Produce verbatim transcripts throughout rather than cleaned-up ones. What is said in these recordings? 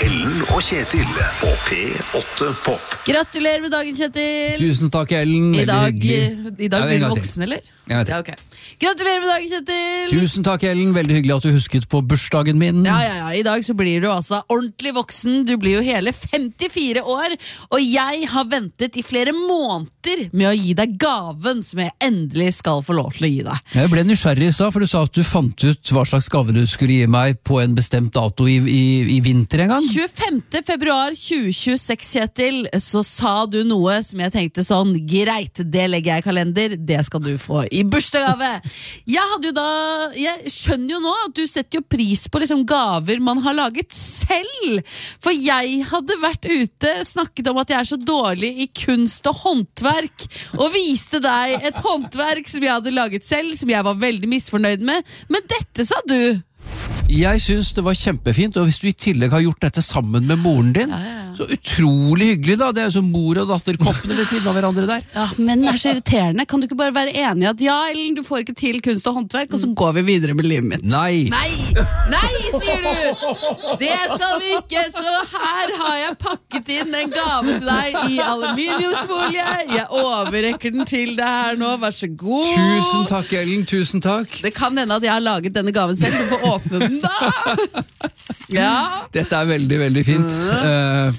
Ellen og Kjetil på P åtte Pop. Gratulerer med dagen, Kjetil. Tusen takk, Ellen. I dag, Veldig i dag Ja, blir en du gang til. voksen, eller? En gang til. Ja, ok. Gratulerer med dagen, Kjetil. Tusen takk, Ellen. Veldig hyggelig at du husket på bursdagen min. Ja, ja, ja. I dag så blir du altså ordentlig voksen. Du blir jo hele femtifire år, og jeg har ventet i flere måneder med å gi deg gaven som jeg endelig skal få lov til å gi deg. Jeg ble nysgjerrig i stad, for du sa at du fant ut hva slags gave du skulle gi meg på en bestemt dato i, i, i vinter en gang. tjuefemte februar tjue tjueseks, Kjetil, så sa du noe som jeg tenkte sånn, greit, det legger jeg i kalender, det skal du få i bursdagsgave. Jeg hadde jo da, jeg skjønner jo nå at du setter jo pris på liksom gaver man har laget selv, for jeg hadde vært ute, snakket om at jeg er så dårlig i kunst og håndverk, og viste deg et håndverk som jeg hadde laget selv, som jeg var veldig misfornøyd med, men dette sa du. Jeg synes det var kjempefint, og hvis du i tillegg har gjort dette sammen med moren din, Ja, ja, ja. så utrolig hyggelig da. Det er jo som mor og datterkoppene ved siden av hverandre der. Ja, men det er så irriterende. Kan du ikke bare være enig i at ja, Ellen, du får ikke til kunst og håndverk, og så går vi videre med livet mitt? Nei. Nei, nei, sier du! Det skal vi ikke, så her har jeg pakket inn en gave til deg i aluminiumsfolie. Jeg overrekker den til deg her nå, vær så god. Tusen takk, Ellen. Tusen takk. Det kan hende at jeg har laget denne gaven selv, du får åpne den da. Ja. Dette er veldig, veldig fint. Uh,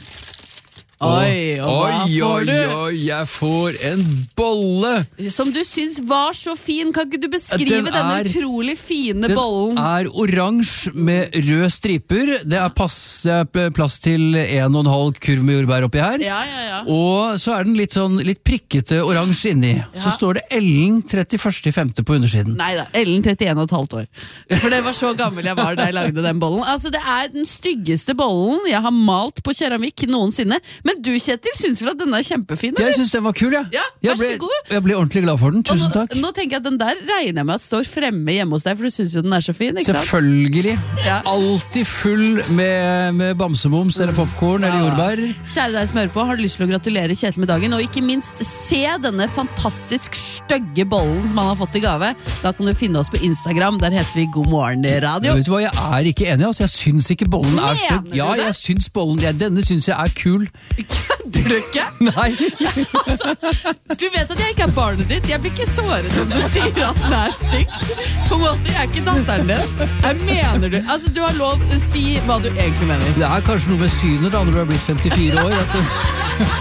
Oi, og hva oi, får oi, du? oi, jeg får en bolle. Som du syns var så fin, kan ikke du beskrive Den denne er- utrolig fine Den bollen? er oransje med rød striper. Det er, pass, det er plass til en og en halv kurv med jordbær oppi her. Ja, ja, ja. Og så er den litt sånn litt prikkete oransje inni. Ja. Så står det Ellen trettiførste femte på undersiden. Neida, Ellen trettien og et halvt år. For det var så gammel jeg var da jeg lagde den bollen. Altså, det er den styggeste bollen jeg har malt på keramikk noensinne. Men du, Kjetil, synes vel at denne er kjempefin, Jeg eller? synes den var kul, ja. Ja, jeg vær så ble, god. Jeg ble ordentlig glad for den. Og Tusen nå, takk. nå tenker jeg at den der regner jeg med at står fremme hjemme hos deg, for du synes jo den er så fin, ikke sant? Selvfølgelig. Ja. Alltid full med, med bamsemums eller popcorn eller Ja. jordbær. Kjære deg som hører på, har du lyst til å gratulere Kjetil med dagen, og ikke minst se denne fantastisk stygge bollen som han har fått i gave. Da kan du finne oss på Instagram, der heter vi God Morgen Radio. Vet du hva, jeg er ikke enig, altså. Jeg syns ikke bollen er Mener stygg. du Ja, det? jeg syns bollen, ja, denne syns jeg er kul. Kødder du ikke? Nei. Altså, du vet at jeg ikke er barnet ditt. Jeg blir ikke såret om du sier at den er stygg. På en måte, jeg er ikke datteren din. Jeg mener du. Altså, du har lov å si hva du egentlig mener. Det er kanskje noe med synet da, når du har blitt femtifire år. At det